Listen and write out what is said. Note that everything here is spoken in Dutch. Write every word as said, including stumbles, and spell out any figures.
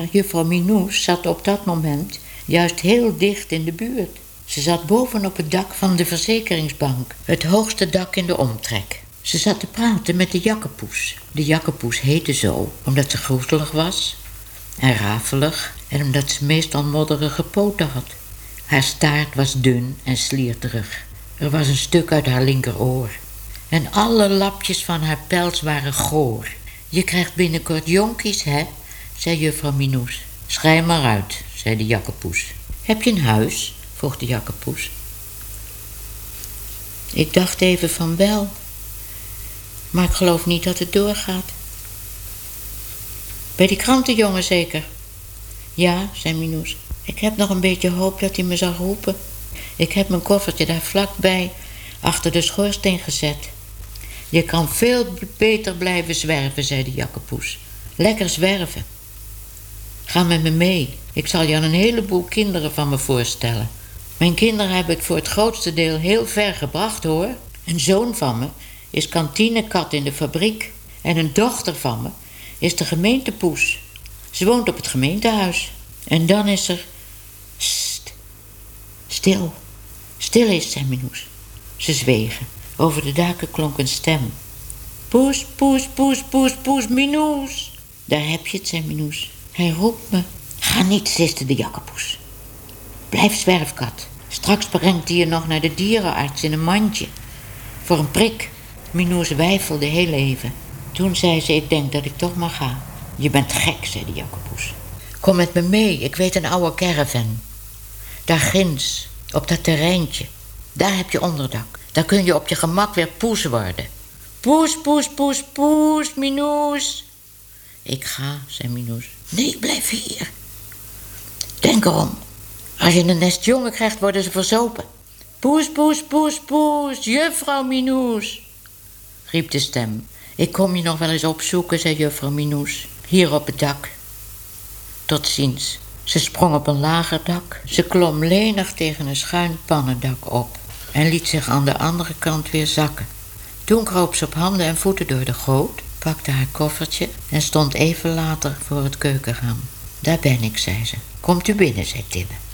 Maar juffrouw Minoes zat op dat moment juist heel dicht in de buurt. Ze zat boven op het dak van de verzekeringsbank, het hoogste dak in de omtrek. Ze zat te praten met de jakkepoes. De jakkepoes heette zo, omdat ze groezelig was en rafelig en omdat ze meestal modderige poten had. Haar staart was dun en slierterig. Er was een stuk uit haar linkeroor. En alle lapjes van haar pels waren goor. Je krijgt binnenkort jonkies, hè, zei juffrouw Minoes. Schrijf maar uit, zei de jakkepoes. Heb je een huis? vroeg de jakkepoes. Ik dacht even van wel, maar ik geloof niet dat het doorgaat. Bij die krantenjongen zeker? Ja, zei Minoes. Ik heb nog een beetje hoop dat hij me zal roepen. Ik heb mijn koffertje daar vlakbij achter de schoorsteen gezet. Je kan veel beter blijven zwerven, zei de jakkepoes. Lekker zwerven. Ga met me mee. Ik zal je aan een heleboel kinderen van me voorstellen. Mijn kinderen hebben het voor het grootste deel heel ver gebracht, hoor. Een zoon van me is kantinekat in de fabriek. En een dochter van me is de gemeentepoes. Ze woont op het gemeentehuis. En dan is er... Sst. Stil. Stil is, zei Minoes. Ze zwegen. Over de daken klonk een stem. Poes, poes, poes, poes, poes, Minoes. Daar heb je het, zei Minoes. Hij roept me. Ga niet, siste de jakkepoes. Blijf zwerfkat. Straks brengt hij je nog naar de dierenarts in een mandje. Voor een prik. Minoes weifelde heel even. Toen zei ze, ik denk dat ik toch maar ga. Je bent gek, zei de jakkepoes. Kom met me mee, ik weet een oude caravan. Daar ginds, op dat terreintje. Daar heb je onderdak. Daar kun je op je gemak weer poes worden. Poes, poes, poes, poes, Minoes. Ik ga, zei Minoes. Nee, blijf hier. Denk erom. Als je een nest jongen krijgt, worden ze verzopen. Poes, poes, poes, poes, juffrouw Minoes, riep de stem. Ik kom je nog wel eens opzoeken, zei juffrouw Minoes. Hier op het dak. Tot ziens. Ze sprong op een lager dak. Ze klom lenig tegen een schuin pannendak op en liet zich aan de andere kant weer zakken. Toen kroop ze op handen en voeten door de goot, pakte haar koffertje en stond even later voor het keukenraam. Daar ben ik, zei ze. Komt u binnen, zei Tille.